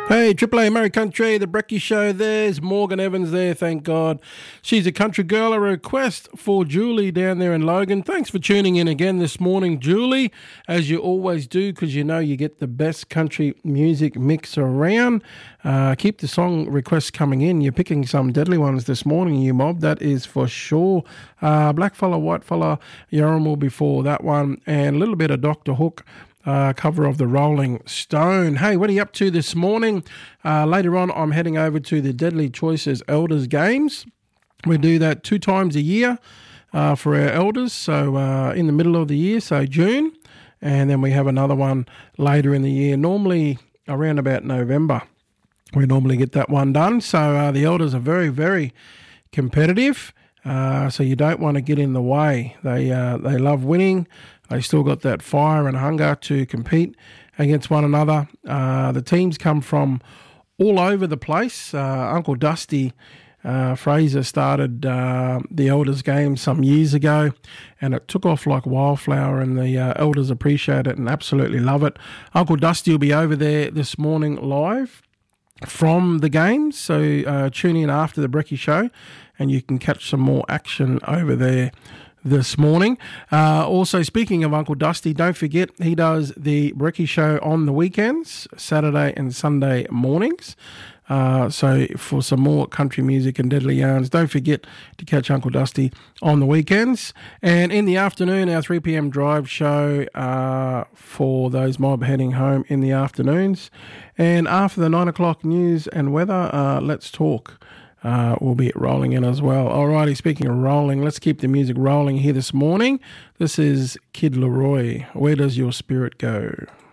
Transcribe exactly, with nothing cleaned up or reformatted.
Hey, Triple A Murray Country, the Brecky Show. There's Morgan Evans there, thank God. She's a country girl. A request for Julie down there in Logan. Thanks for tuning in again this morning, Julie, as you always do, because you know you get the best country music mix around. Uh, keep the song requests coming in. You're picking some deadly ones this morning, you mob. That is for sure. Uh, Black Fella, White Fella, Yarramul before that one, and a little bit of Doctor Hook. Uh, cover of the Rolling Stone. Hey, what are you up to this morning? Uh, later on, I'm heading over to the Deadly Choices Elders Games. We do that two times a year uh, for our elders, so uh, in the middle of the year, so June, and then we have another one later in the year, normally around about November. We normally get that one done, so uh, the elders are very, very competitive, uh, so you don't want to get in the way. They, uh, they love winning. They still got that fire and hunger to compete against one another. Uh, the teams come from all over the place. Uh, Uncle Dusty uh, Fraser started uh, the Elders game some years ago, and it took off like wildflower, and the uh, Elders appreciate it and absolutely love it. Uncle Dusty will be over there this morning live from the games, so uh, tune in after the Brecky Show, and you can catch some more action over there this morning. Uh, also, speaking of Uncle Dusty, don't forget he does the Brecky Show on the weekends, Saturday and Sunday mornings. Uh, so for some more country music and deadly yarns, don't forget to catch Uncle Dusty on the weekends. And in the afternoon, our three p.m. drive show uh, for those mob heading home in the afternoons. And after the nine o'clock news and weather, uh, let's talk. Uh, we'll be rolling in as well. Alrighty, speaking of rolling, let's keep the music rolling here this morning. This is Kid Leroy. Where does your spirit go?